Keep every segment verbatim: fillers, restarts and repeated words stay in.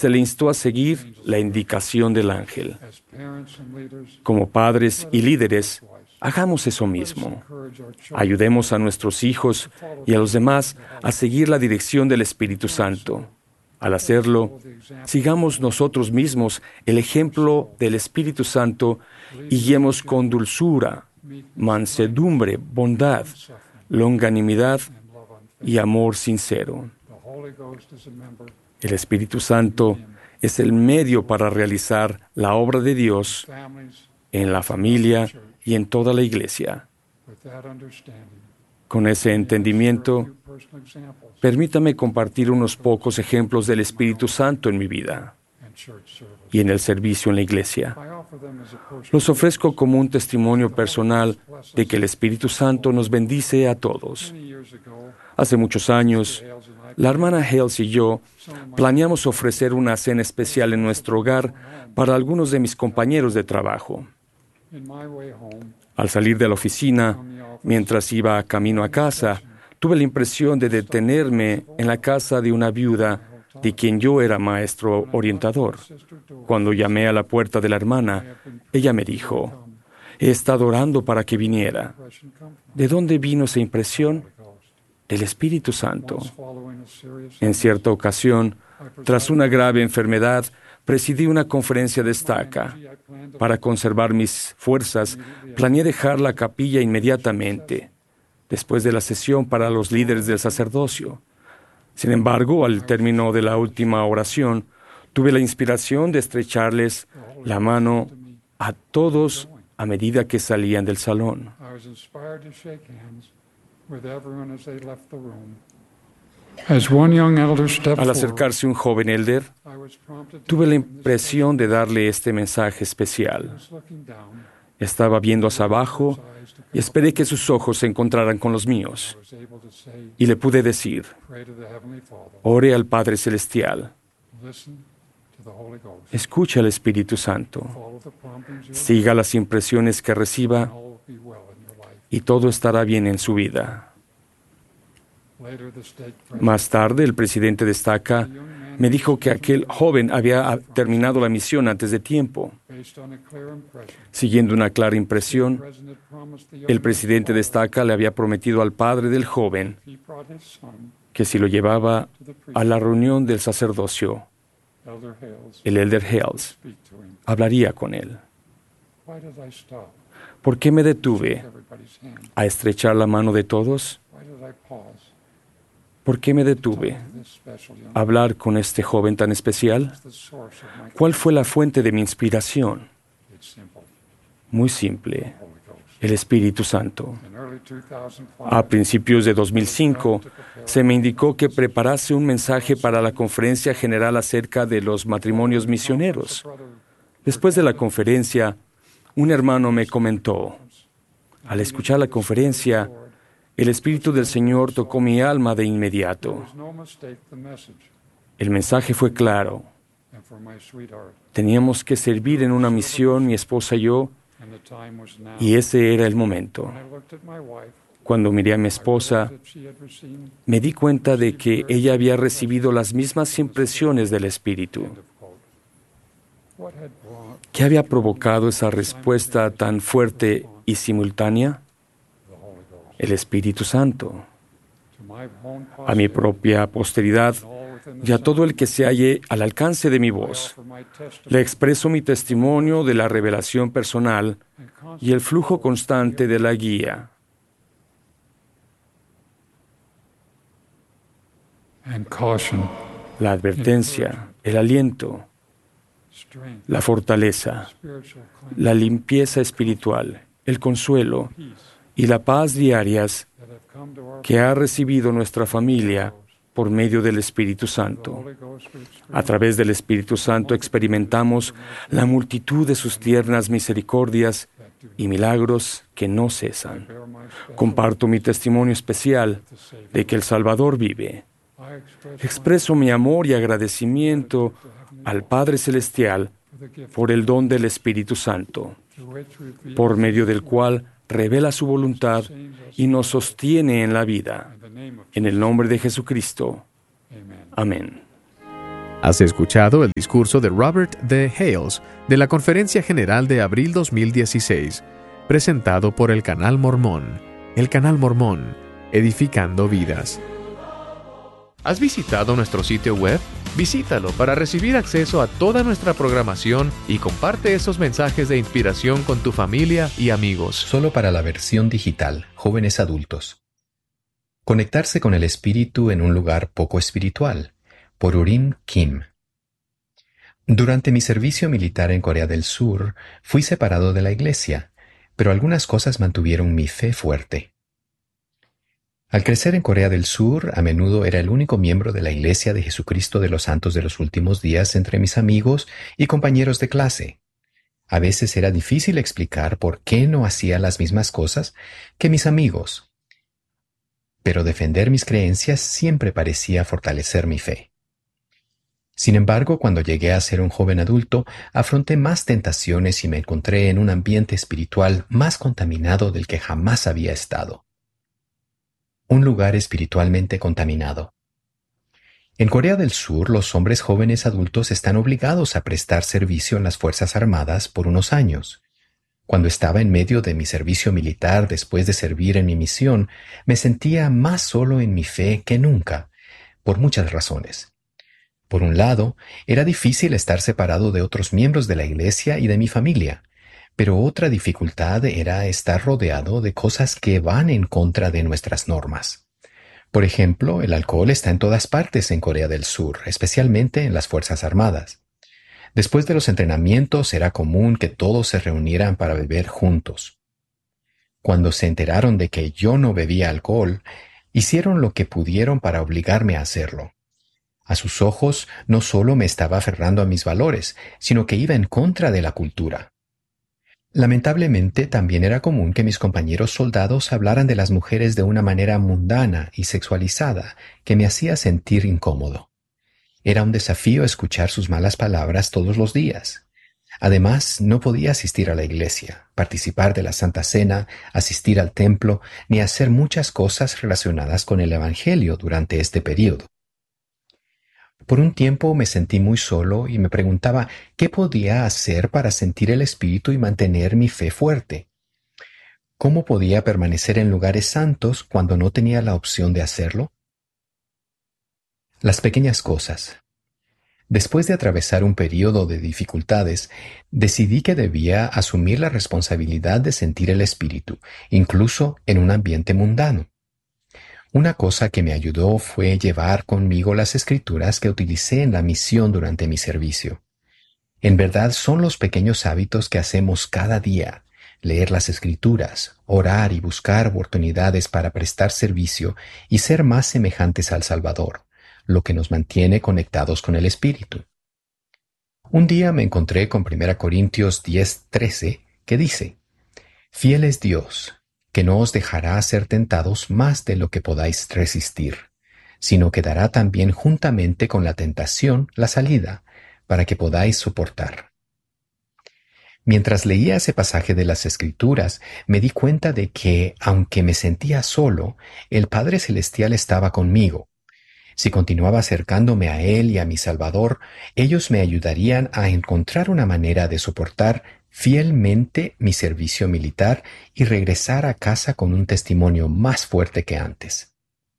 se le instó a seguir la indicación del ángel. Como padres y líderes, hagamos eso mismo. Ayudemos a nuestros hijos y a los demás a seguir la dirección del Espíritu Santo. Al hacerlo, sigamos nosotros mismos el ejemplo del Espíritu Santo y guiemos con dulzura, mansedumbre, bondad, longanimidad y amor sincero. El Espíritu Santo es el medio para realizar la obra de Dios en la familia y en toda la iglesia. Con ese entendimiento, permítame compartir unos pocos ejemplos del Espíritu Santo en mi vida y en el servicio en la iglesia. Los ofrezco como un testimonio personal de que el Espíritu Santo nos bendice a todos. Hace muchos años, la hermana Hales y yo planeamos ofrecer una cena especial en nuestro hogar para algunos de mis compañeros de trabajo. Al salir de la oficina, mientras iba camino a casa, tuve la impresión de detenerme en la casa de una viuda de quien yo era maestro orientador. Cuando llamé a la puerta de la hermana, ella me dijo: «He estado orando para que viniera». ¿De dónde vino esa impresión? Del Espíritu Santo. En cierta ocasión, tras una grave enfermedad, presidí una conferencia de estaca. Para conservar mis fuerzas, planeé dejar la capilla inmediatamente, después de la sesión para los líderes del sacerdocio. Sin embargo, al término de la última oración, tuve la inspiración de estrecharles la mano a todos a medida que salían del salón. Al acercarse un joven elder, tuve la impresión de darle este mensaje especial. Estaba viendo hacia abajo y esperé que sus ojos se encontraran con los míos. Y le pude decir: «Ore al Padre Celestial. Escuche al Espíritu Santo. Siga las impresiones que reciba y todo estará bien en su vida». Más tarde, el presidente de estaca me dijo que aquel joven había terminado la misión antes de tiempo. Siguiendo una clara impresión, el presidente de estaca le había prometido al padre del joven que si lo llevaba a la reunión del sacerdocio, el elder Hales hablaría con él. ¿Por qué me detuve a estrechar la mano de todos? ¿Por qué me detuve a hablar con este joven tan especial? ¿Cuál fue la fuente de mi inspiración? Muy simple, el Espíritu Santo. A principios de dos mil cinco, se me indicó que preparase un mensaje para la conferencia general acerca de los matrimonios misioneros. Después de la conferencia, un hermano me comentó: «Al escuchar la conferencia, el Espíritu del Señor tocó mi alma de inmediato. El mensaje fue claro. Teníamos que servir en una misión, mi esposa y yo, y ese era el momento». Cuando miré a mi esposa, me di cuenta de que ella había recibido las mismas impresiones del Espíritu. ¿Qué había provocado esa respuesta tan fuerte y simultánea? El Espíritu Santo. A mi propia posteridad y a todo el que se halle al alcance de mi voz, le expreso mi testimonio de la revelación personal y el flujo constante de la guía. La advertencia, el aliento, la fortaleza, la limpieza espiritual, el consuelo y la paz diarias que ha recibido nuestra familia por medio del Espíritu Santo. A través del Espíritu Santo experimentamos la multitud de sus tiernas misericordias y milagros que no cesan. Comparto mi testimonio especial de que el Salvador vive. Expreso mi amor y agradecimiento al Padre Celestial por el don del Espíritu Santo, por medio del cual revela su voluntad y nos sostiene en la vida. En el nombre de Jesucristo. Amén. Has escuchado el discurso de Robert D. Hales de la Conferencia General de abril dos mil dieciséis, presentado por el Canal Mormón. El Canal Mormón, edificando vidas. ¿Has visitado nuestro sitio web? Visítalo para recibir acceso a toda nuestra programación y comparte esos mensajes de inspiración con tu familia y amigos. Solo para la versión digital, jóvenes adultos. Conectarse con el espíritu en un lugar poco espiritual, por Urim Kim. Durante mi servicio militar en Corea del Sur, fui separado de la iglesia, pero algunas cosas mantuvieron mi fe fuerte. Al crecer en Corea del Sur, a menudo era el único miembro de la Iglesia de Jesucristo de los Santos de los Últimos Días entre mis amigos y compañeros de clase. A veces era difícil explicar por qué no hacía las mismas cosas que mis amigos, pero defender mis creencias siempre parecía fortalecer mi fe. Sin embargo, cuando llegué a ser un joven adulto, afronté más tentaciones y me encontré en un ambiente espiritual más contaminado del que jamás había estado. Un lugar espiritualmente contaminado. En Corea del Sur, los hombres jóvenes adultos están obligados a prestar servicio en las Fuerzas Armadas por unos años. Cuando estaba en medio de mi servicio militar después de servir en mi misión, me sentía más solo en mi fe que nunca, por muchas razones. Por un lado, era difícil estar separado de otros miembros de la iglesia y de mi familia, pero otra dificultad era estar rodeado de cosas que van en contra de nuestras normas. Por ejemplo, el alcohol está en todas partes en Corea del Sur, especialmente en las Fuerzas Armadas. Después de los entrenamientos era común que todos se reunieran para beber juntos. Cuando se enteraron de que yo no bebía alcohol, hicieron lo que pudieron para obligarme a hacerlo. A sus ojos, no solo me estaba aferrando a mis valores, sino que iba en contra de la cultura. Lamentablemente, también era común que mis compañeros soldados hablaran de las mujeres de una manera mundana y sexualizada que me hacía sentir incómodo. Era un desafío escuchar sus malas palabras todos los días. Además, no podía asistir a la iglesia, participar de la Santa Cena, asistir al templo, ni hacer muchas cosas relacionadas con el Evangelio durante este período. Por un tiempo me sentí muy solo y me preguntaba qué podía hacer para sentir el Espíritu y mantener mi fe fuerte. ¿Cómo podía permanecer en lugares santos cuando no tenía la opción de hacerlo? Las pequeñas cosas. Después de atravesar un período de dificultades, decidí que debía asumir la responsabilidad de sentir el Espíritu, incluso en un ambiente mundano. Una cosa que me ayudó fue llevar conmigo las escrituras que utilicé en la misión durante mi servicio. En verdad son los pequeños hábitos que hacemos cada día, leer las escrituras, orar y buscar oportunidades para prestar servicio y ser más semejantes al Salvador, lo que nos mantiene conectados con el Espíritu. Un día me encontré con primera Corintios diez trece, que dice: «Fiel es Dios, que no os dejará ser tentados más de lo que podáis resistir, sino que dará también juntamente con la tentación la salida, para que podáis soportar». Mientras leía ese pasaje de las Escrituras, me di cuenta de que, aunque me sentía solo, el Padre Celestial estaba conmigo. Si continuaba acercándome a Él y a mi Salvador, ellos me ayudarían a encontrar una manera de soportar fielmente mi servicio militar y regresar a casa con un testimonio más fuerte que antes.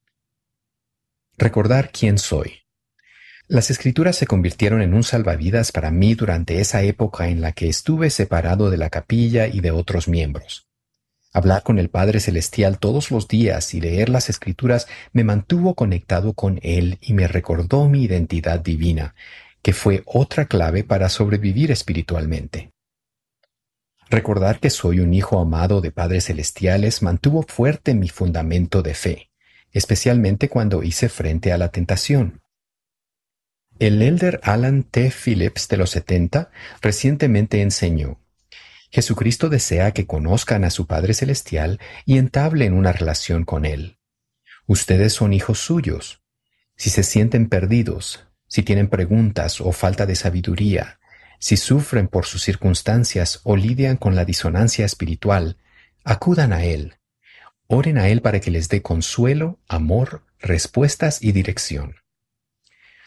Recordar quién soy. Las Escrituras se convirtieron en un salvavidas para mí durante esa época en la que estuve separado de la capilla y de otros miembros. Hablar con el Padre Celestial todos los días y leer las Escrituras me mantuvo conectado con Él y me recordó mi identidad divina, que fue otra clave para sobrevivir espiritualmente. Recordar que soy un hijo amado de Padres Celestiales mantuvo fuerte mi fundamento de fe, especialmente cuando hice frente a la tentación. El elder Alan T. Phillips de los setenta recientemente enseñó: Jesucristo desea que conozcan a su Padre Celestial y entablen una relación con Él. Ustedes son hijos suyos. Si se sienten perdidos, si tienen preguntas o falta de sabiduría, si sufren por sus circunstancias o lidian con la disonancia espiritual, acudan a Él. Oren a Él para que les dé consuelo, amor, respuestas y dirección.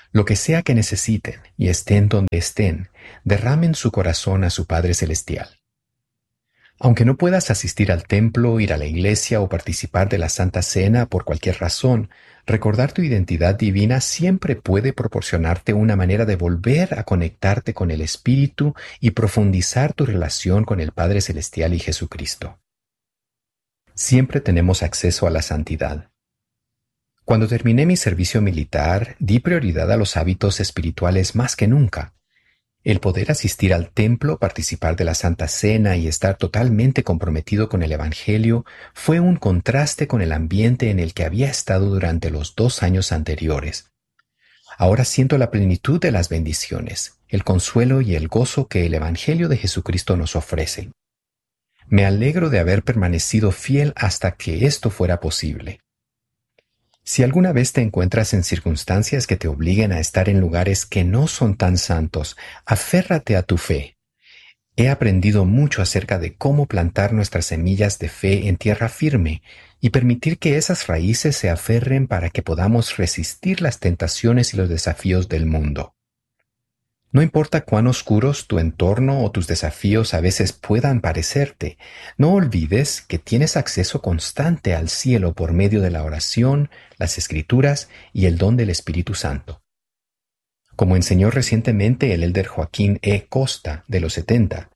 Lo que sea que necesiten y estén donde estén, derramen su corazón a su Padre Celestial. Aunque no puedas asistir al templo, ir a la iglesia o participar de la Santa Cena por cualquier razón, recordar tu identidad divina siempre puede proporcionarte una manera de volver a conectarte con el Espíritu y profundizar tu relación con el Padre Celestial y Jesucristo. Siempre tenemos acceso a la santidad. Cuando terminé mi servicio militar, di prioridad a los hábitos espirituales más que nunca. El poder asistir al templo, participar de la Santa Cena y estar totalmente comprometido con el Evangelio fue un contraste con el ambiente en el que había estado durante los dos años anteriores. Ahora siento la plenitud de las bendiciones, el consuelo y el gozo que el Evangelio de Jesucristo nos ofrece. Me alegro de haber permanecido fiel hasta que esto fuera posible. Si alguna vez te encuentras en circunstancias que te obliguen a estar en lugares que no son tan santos, aférrate a tu fe. He aprendido mucho acerca de cómo plantar nuestras semillas de fe en tierra firme y permitir que esas raíces se aferren para que podamos resistir las tentaciones y los desafíos del mundo. No importa cuán oscuros tu entorno o tus desafíos a veces puedan parecerte, no olvides que tienes acceso constante al cielo por medio de la oración, las Escrituras y el don del Espíritu Santo. Como enseñó recientemente el elder Joaquín E. Costa, de los setenta,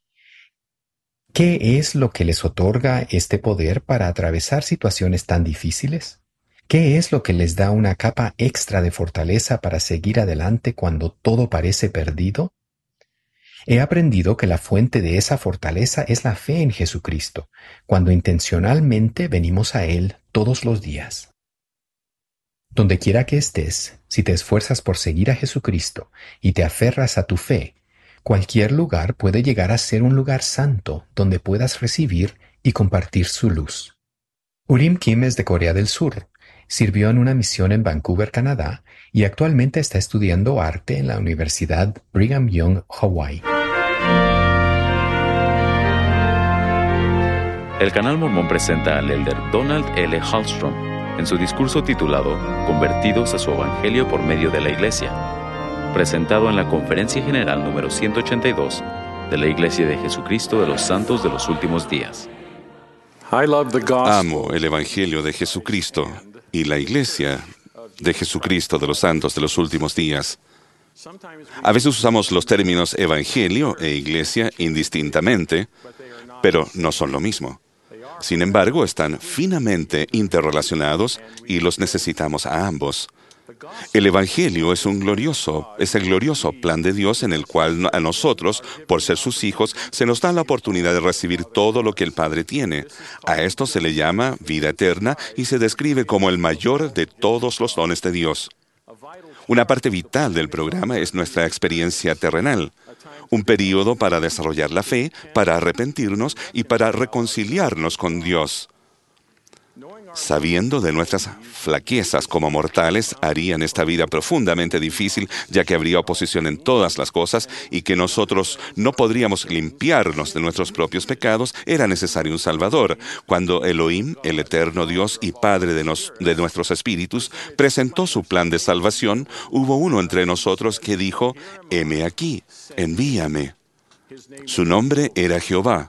¿qué es lo que les otorga este poder para atravesar situaciones tan difíciles? ¿Qué es lo que les da una capa extra de fortaleza para seguir adelante cuando todo parece perdido? He aprendido que la fuente de esa fortaleza es la fe en Jesucristo, cuando intencionalmente venimos a Él todos los días. Donde quiera que estés, si te esfuerzas por seguir a Jesucristo y te aferras a tu fe, cualquier lugar puede llegar a ser un lugar santo donde puedas recibir y compartir su luz. Urim Kim es de Corea del Sur. Sirvió en una misión en Vancouver, Canadá, y actualmente está estudiando arte en la Universidad Brigham Young, Hawái. El Canal Mormón presenta al elder Donald L. Hallstrom en su discurso titulado Convertidos a su Evangelio por medio de la Iglesia, presentado en la Conferencia General número ciento ochenta y dos de la Iglesia de Jesucristo de los Santos de los Últimos Días. Amo el Evangelio de Jesucristo y la Iglesia de Jesucristo de los Santos de los Últimos Días. A veces usamos los términos Evangelio e Iglesia indistintamente, pero no son lo mismo. Sin embargo, están finamente interrelacionados y los necesitamos a ambos. El Evangelio es un glorioso, es el glorioso plan de Dios en el cual a nosotros, por ser sus hijos, se nos da la oportunidad de recibir todo lo que el Padre tiene. A esto se le llama vida eterna y se describe como el mayor de todos los dones de Dios. Una parte vital del programa es nuestra experiencia terrenal, un período para desarrollar la fe, para arrepentirnos y para reconciliarnos con Dios. Sabiendo de nuestras flaquezas como mortales, harían esta vida profundamente difícil, ya que habría oposición en todas las cosas y que nosotros no podríamos limpiarnos de nuestros propios pecados, era necesario un Salvador. Cuando Elohim, el eterno Dios y Padre de, nos, de nuestros espíritus, presentó su plan de salvación, hubo uno entre nosotros que dijo, «Heme aquí, envíame». Su nombre era Jehová.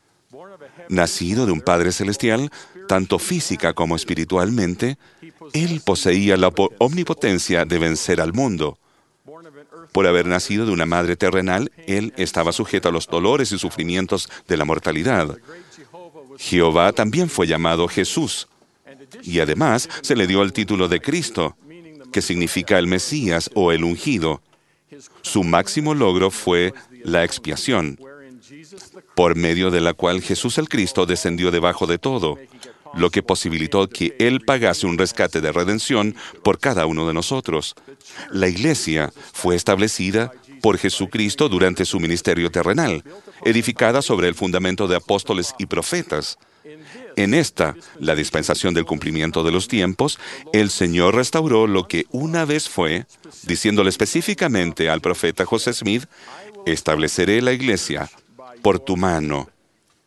Nacido de un Padre Celestial, tanto física como espiritualmente, Él poseía la omnipotencia de vencer al mundo. Por haber nacido de una madre terrenal, Él estaba sujeto a los dolores y sufrimientos de la mortalidad. Jehová también fue llamado Jesús, y además se le dio el título de Cristo, que significa el Mesías o el ungido. Su máximo logro fue la expiación, por medio de la cual Jesús el Cristo descendió debajo de todo, lo que posibilitó que Él pagase un rescate de redención por cada uno de nosotros. La Iglesia fue establecida por Jesucristo durante su ministerio terrenal, edificada sobre el fundamento de apóstoles y profetas. En esta, la dispensación del cumplimiento de los tiempos, el Señor restauró lo que una vez fue, diciéndole específicamente al profeta José Smith, «Estableceré la Iglesia por tu mano».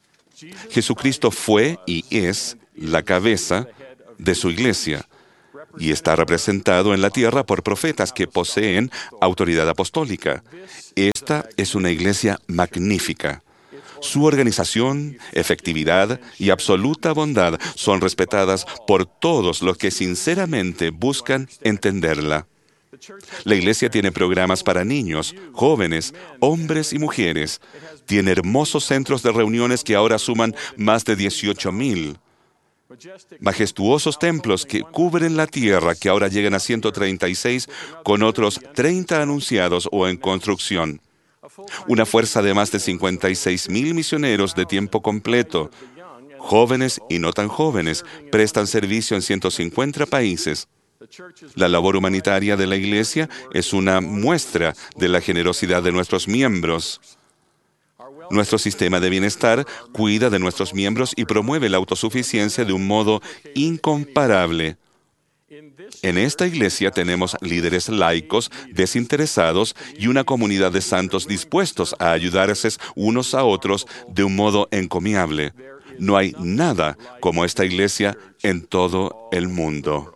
Jesucristo fue y es la cabeza de su Iglesia, y está representado en la tierra por profetas que poseen autoridad apostólica. Esta es una iglesia magnífica. Su organización, efectividad y absoluta bondad son respetadas por todos los que sinceramente buscan entenderla. La iglesia tiene programas para niños, jóvenes, hombres y mujeres. Tiene hermosos centros de reuniones que ahora suman más de dieciocho mil. Majestuosos templos que cubren la tierra que ahora llegan a ciento treinta y seis, con otros treinta anunciados o en construcción. Una fuerza de más de cincuenta y seis mil misioneros de tiempo completo, jóvenes y no tan jóvenes, prestan servicio en ciento cincuenta países. La labor humanitaria de la iglesia es una muestra de la generosidad de nuestros miembros. Nuestro sistema de bienestar cuida de nuestros miembros y promueve la autosuficiencia de un modo incomparable. En esta iglesia tenemos líderes laicos, desinteresados y una comunidad de santos dispuestos a ayudarse unos a otros de un modo encomiable. No hay nada como esta iglesia en todo el mundo.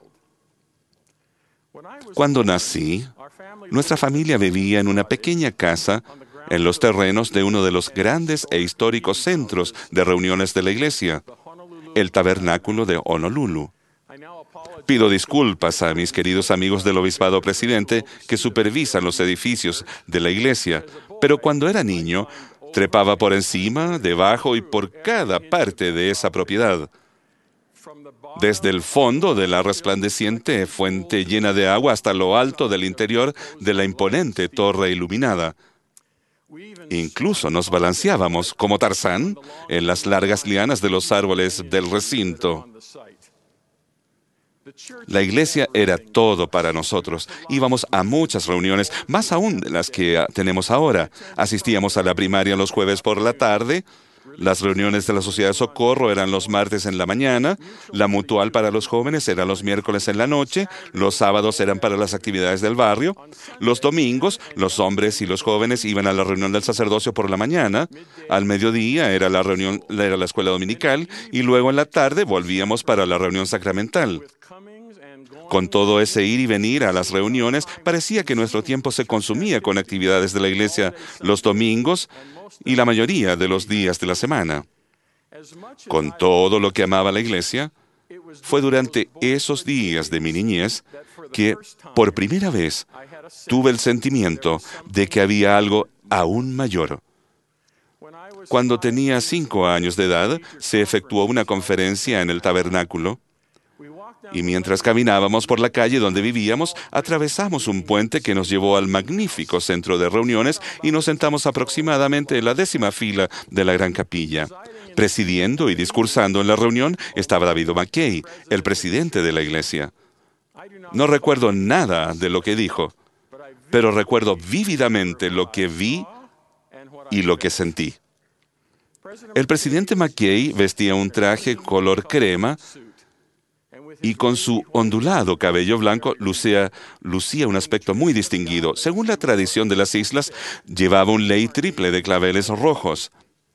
Cuando nací, nuestra familia vivía en una pequeña casa en los terrenos de uno de los grandes e históricos centros de reuniones de la iglesia, el Tabernáculo de Honolulu. Pido disculpas a mis queridos amigos del Obispado Presidente que supervisan los edificios de la iglesia, pero cuando era niño, trepaba por encima, debajo y por cada parte de esa propiedad. Desde el fondo de la resplandeciente fuente llena de agua hasta lo alto del interior de la imponente torre iluminada. Incluso nos balanceábamos, como Tarzán, en las largas lianas de los árboles del recinto. La iglesia era todo para nosotros. Íbamos a muchas reuniones, más aún de las que tenemos ahora. Asistíamos a la primaria los jueves por la tarde. Las reuniones de la Sociedad de Socorro eran los martes en la mañana, la Mutual para los jóvenes era los miércoles en la noche, los sábados eran para las actividades del barrio, los domingos los hombres y los jóvenes iban a la reunión del sacerdocio por la mañana, al mediodía era la reunión, era la escuela dominical y luego en la tarde volvíamos para la reunión sacramental. Con todo ese ir y venir a las reuniones, parecía que nuestro tiempo se consumía con actividades de la iglesia los domingos y la mayoría de los días de la semana. Con todo lo que amaba la iglesia, fue durante esos días de mi niñez que, por primera vez, tuve el sentimiento de que había algo aún mayor. Cuando tenía cinco años de edad, se efectuó una conferencia en el tabernáculo, y mientras caminábamos por la calle donde vivíamos, atravesamos un puente que nos llevó al magnífico centro de reuniones y nos sentamos aproximadamente en la décima fila de la gran capilla. Presidiendo y discursando en la reunión estaba David McKay, el presidente de la iglesia. No recuerdo nada de lo que dijo, pero recuerdo vívidamente lo que vi y lo que sentí. El presidente McKay vestía un traje color crema y con su ondulado cabello blanco lucía, lucía un aspecto muy distinguido. Según la tradición de las islas, llevaba un lei triple de claveles rojos.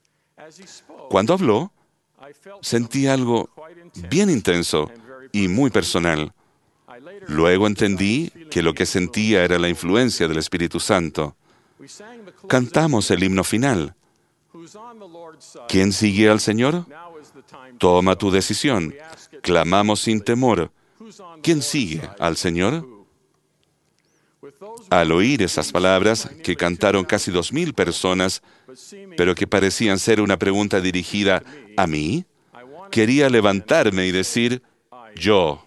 Cuando habló, sentí algo bien intenso y muy personal. Luego entendí que lo que sentía era la influencia del Espíritu Santo. Cantamos el himno final. ¿Quién sigue al Señor? Toma tu decisión. Clamamos sin temor. ¿Quién sigue al Señor? Al oír esas palabras, que cantaron casi dos mil personas, pero que parecían ser una pregunta dirigida a mí, quería levantarme y decir, yo.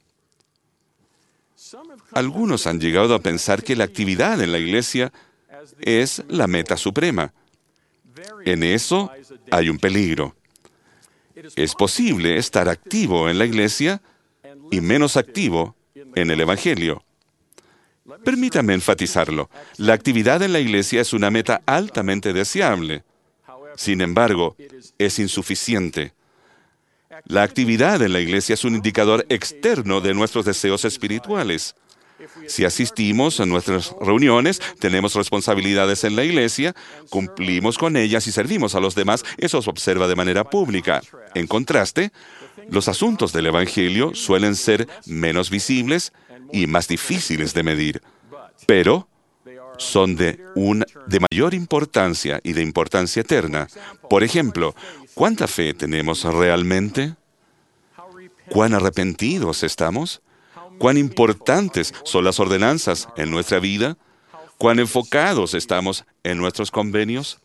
Algunos han llegado a pensar que la actividad en la iglesia es la meta suprema. En eso hay un peligro. Es posible estar activo en la iglesia y menos activo en el Evangelio. Permítame enfatizarlo. La actividad en la iglesia es una meta altamente deseable. Sin embargo, es insuficiente. La actividad en la iglesia es un indicador externo de nuestros deseos espirituales. Si asistimos a nuestras reuniones, tenemos responsabilidades en la iglesia, cumplimos con ellas y servimos a los demás, eso se observa de manera pública. En contraste, los asuntos del Evangelio suelen ser menos visibles y más difíciles de medir, pero son de, una, de mayor importancia y de importancia eterna. Por ejemplo, ¿cuánta fe tenemos realmente? ¿Cuán arrepentidos estamos? ¿Cuán importantes son las ordenanzas en nuestra vida? ¿Cuán enfocados estamos en nuestros convenios?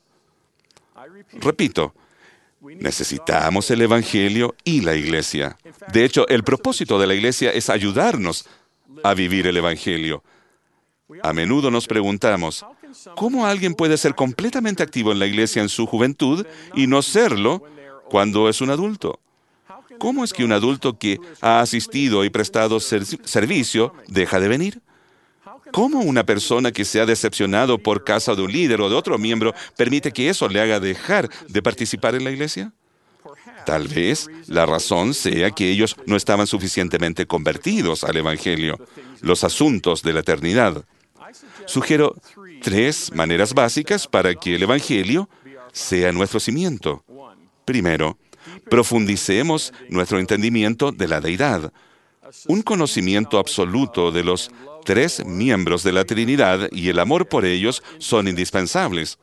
Repito, necesitamos el Evangelio y la iglesia. De hecho, el propósito de la iglesia es ayudarnos a vivir el Evangelio. A menudo nos preguntamos, ¿cómo alguien puede ser completamente activo en la iglesia en su juventud y no serlo cuando es un adulto? ¿Cómo es que un adulto que ha asistido y prestado ser- servicio deja de venir? ¿Cómo una persona que se ha decepcionado por causa de un líder o de otro miembro permite que eso le haga dejar de participar en la iglesia? Tal vez la razón sea que ellos no estaban suficientemente convertidos al Evangelio, los asuntos de la eternidad. Sugiero tres maneras básicas para que el Evangelio sea nuestro cimiento. Primero, profundicemos nuestro entendimiento de la deidad. Un conocimiento absoluto de los tres miembros de la Trinidad y el amor por ellos son indispensables.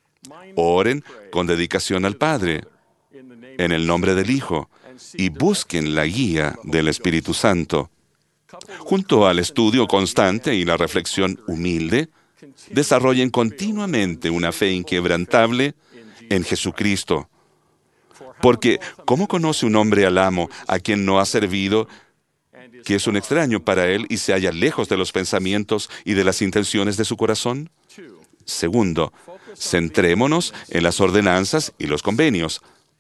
Oren con dedicación al Padre, en el nombre del Hijo, y busquen la guía del Espíritu Santo. Junto al estudio constante y la reflexión humilde, desarrollen continuamente una fe inquebrantable en Jesucristo. Porque, ¿cómo conoce un hombre al amo a quien no ha servido, que es un extraño para él y se halla lejos de los pensamientos y de las intenciones de su corazón? Segundo, centrémonos en las ordenanzas y los convenios.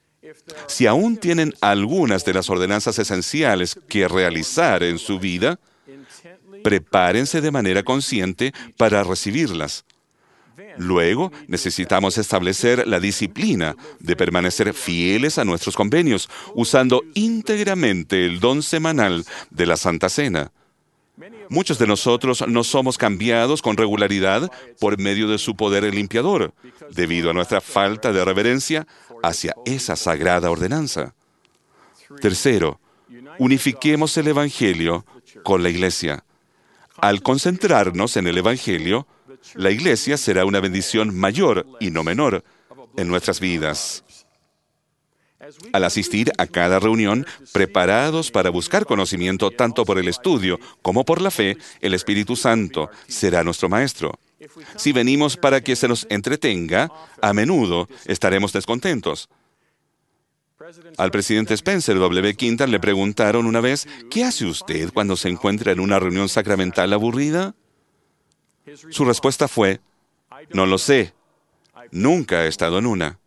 Si aún tienen algunas de las ordenanzas esenciales que realizar en su vida, prepárense de manera consciente para recibirlas. Luego, necesitamos establecer la disciplina de permanecer fieles a nuestros convenios, usando íntegramente el don semanal de la Santa Cena. Muchos de nosotros no somos cambiados con regularidad por medio de su poder limpiador, debido a nuestra falta de reverencia hacia esa sagrada ordenanza. Tercero, unifiquemos el Evangelio con la Iglesia. Al concentrarnos en el Evangelio, la Iglesia será una bendición mayor y no menor en nuestras vidas. Al asistir a cada reunión, preparados para buscar conocimiento tanto por el estudio como por la fe, el Espíritu Santo será nuestro Maestro. Si venimos para que se nos entretenga, a menudo estaremos descontentos. Al presidente Spencer W. Quintal le preguntaron una vez, ¿qué hace usted cuando se encuentra en una reunión sacramental aburrida? Su respuesta fue, no lo sé, nunca he estado en una.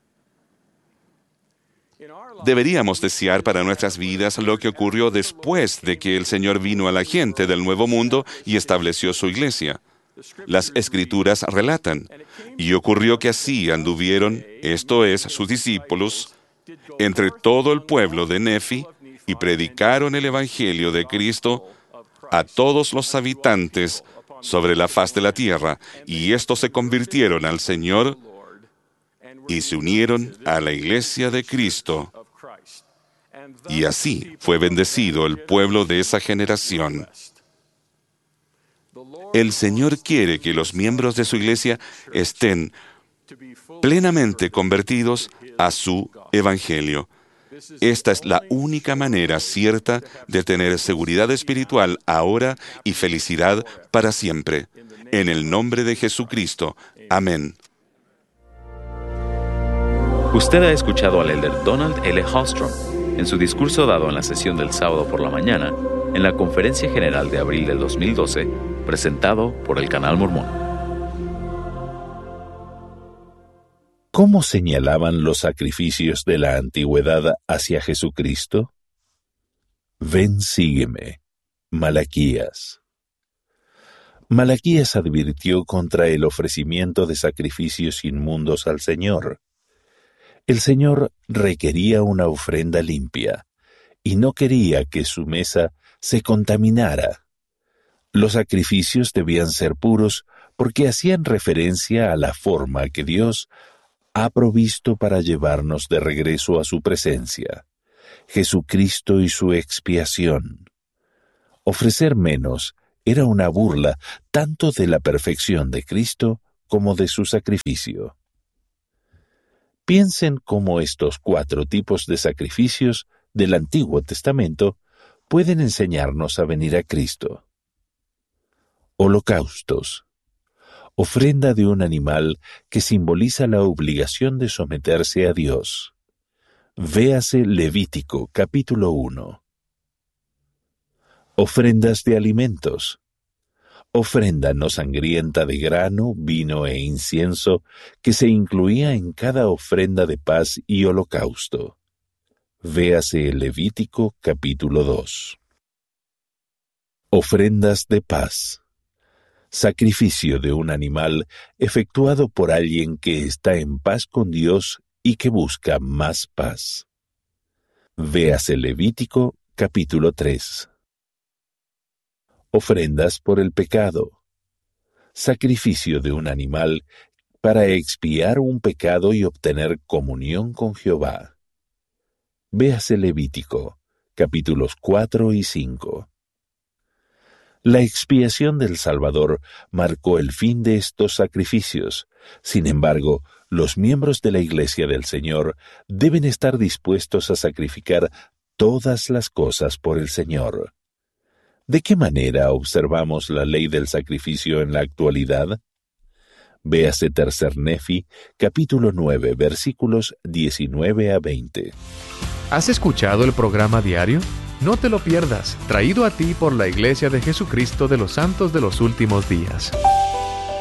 Deberíamos desear para nuestras vidas lo que ocurrió después de que el Señor vino a la gente del Nuevo Mundo y estableció su iglesia. Las Escrituras relatan, y ocurrió que así anduvieron, esto es, sus discípulos, entre todo el pueblo de Nefi, y predicaron el Evangelio de Cristo a todos los habitantes sobre la faz de la tierra, y estos se convirtieron al Señor y se unieron a la iglesia de Cristo. Y así fue bendecido el pueblo de esa generación. El Señor quiere que los miembros de su iglesia estén plenamente convertidos a su Evangelio. Esta es la única manera cierta de tener seguridad espiritual ahora y felicidad para siempre. En el nombre de Jesucristo. Amén. Usted ha escuchado al elder Donald L. Hallstrom en su discurso dado en la sesión del sábado por la mañana en la Conferencia General de abril del dos mil doce, presentado por el Canal Mormón. ¿Cómo señalaban los sacrificios de la antigüedad hacia Jesucristo? Ven, sígueme. Malaquías. Malaquías advirtió contra el ofrecimiento de sacrificios inmundos al Señor. El Señor requería una ofrenda limpia y no quería que su mesa se contaminara. Los sacrificios debían ser puros porque hacían referencia a la forma que Dios ha provisto para llevarnos de regreso a su presencia, Jesucristo y su expiación. Ofrecer menos era una burla tanto de la perfección de Cristo como de su sacrificio. Piensen cómo estos cuatro tipos de sacrificios del Antiguo Testamento pueden enseñarnos a venir a Cristo. Holocaustos. Ofrenda de un animal que simboliza la obligación de someterse a Dios. Véase Levítico capítulo uno. Ofrendas de alimentos. Ofrenda no sangrienta de grano, vino e incienso que se incluía en cada ofrenda de paz y holocausto. Véase Levítico capítulo dos. Ofrendas de paz. Sacrificio de un animal efectuado por alguien que está en paz con Dios y que busca más paz. Véase Levítico capítulo tres. Ofrendas por el pecado. Sacrificio de un animal para expiar un pecado y obtener comunión con Jehová. Véase Levítico capítulos cuatro y cinco. La expiación del Salvador marcó el fin de estos sacrificios. Sin embargo, los miembros de la Iglesia del Señor deben estar dispuestos a sacrificar todas las cosas por el Señor. ¿De qué manera observamos la ley del sacrificio en la actualidad? Véase Tercer Nefi, capítulo nueve, versículos diecinueve a veinte. ¿Has escuchado el programa diario? No te lo pierdas, traído a ti por la Iglesia de Jesucristo de los Santos de los Últimos Días.